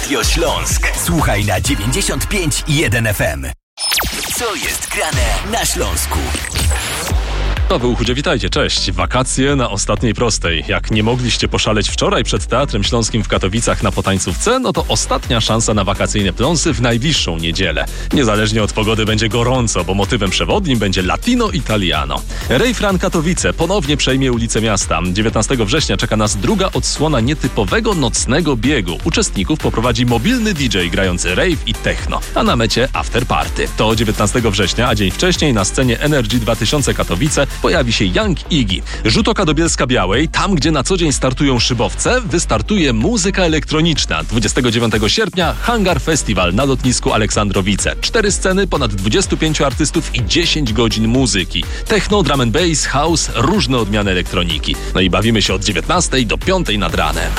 Radio Śląsk. Słuchaj na 95,1 FM. Co jest grane na Śląsku? Nowy Uchudzie, witajcie, cześć. Wakacje na ostatniej prostej. Jak nie mogliście poszaleć wczoraj przed Teatrem Śląskim w Katowicach na potańcówce, no to ostatnia szansa na wakacyjne pląsy w najbliższą niedzielę. Niezależnie od pogody będzie gorąco, bo motywem przewodnim będzie Latino Italiano. Rave Run Katowice ponownie przejmie ulicę miasta. 19 września czeka nas druga odsłona nietypowego nocnego biegu. Uczestników poprowadzi mobilny DJ grający rave i techno, a na mecie after party. To 19 września, a dzień wcześniej na scenie Energy 2000 Katowice pojawi się Young Iggy. Rzut oka do Bielska-Białej, tam gdzie na co dzień startują szybowce, wystartuje muzyka elektroniczna. 29 sierpnia Hangar Festival na lotnisku Aleksandrowice. 4 sceny, ponad 25 artystów i 10 godzin muzyki. Techno, drum and bass, house, różne odmiany elektroniki. No i bawimy się od 19 do 5 nad ranem.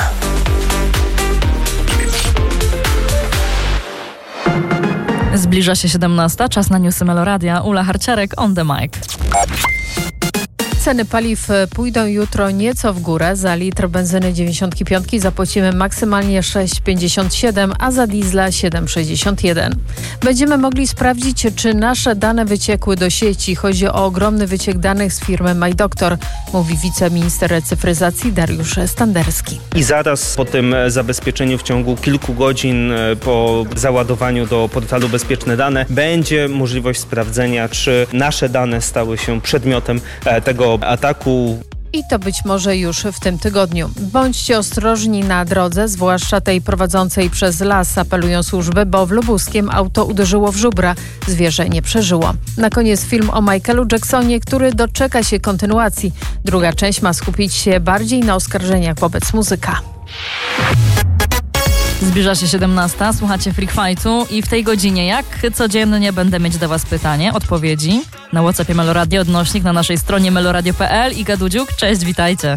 Zbliża się 17, czas na newsy Meloradia. Ula Harciarek on the mic. Ceny paliw pójdą jutro nieco w górę. Za litr benzyny 95 zapłacimy maksymalnie 6,57, a za diesla 7,61. Będziemy mogli sprawdzić, czy nasze dane wyciekły do sieci. Chodzi o ogromny wyciek danych z firmy MyDoktor, mówi wiceminister cyfryzacji Dariusz Standerski. I zaraz po tym zabezpieczeniu w ciągu kilku godzin po załadowaniu do portalu Bezpieczne Dane będzie możliwość sprawdzenia, czy nasze dane stały się przedmiotem tego ataku. I to być może już w tym tygodniu. Bądźcie ostrożni na drodze, zwłaszcza tej prowadzącej przez las, apelują służby, bo w Lubuskiem auto uderzyło w żubra. Zwierzę nie przeżyło. Na koniec film o Michaelu Jacksonie, który doczeka się kontynuacji. Druga część ma skupić się bardziej na oskarżeniach wobec muzyka. Zbliża się 17, słuchacie Freak Fightu i w tej godzinie, jak codziennie, będę mieć do Was pytanie, odpowiedzi na WhatsAppie Meloradio, odnośnik na naszej stronie meloradio.pl. Iga Dudziuk, cześć, witajcie.